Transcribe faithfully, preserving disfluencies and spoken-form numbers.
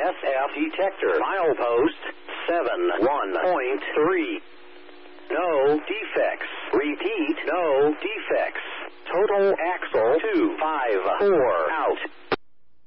S F detector. Milepost seven one point three. No defects. Repeat, no defects. Total axle two five four.